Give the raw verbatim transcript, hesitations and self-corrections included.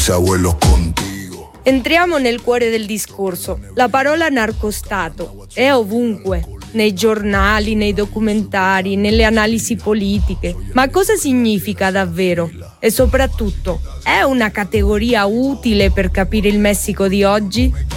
quince abuelos contigo. Entriamo nel cuore del discorso. La parola narcostato è ovunque, nei giornali, nei documentari, nelle analisi politiche. Ma cosa significa davvero? E soprattutto, è una categoria utile per capire il Messico di oggi?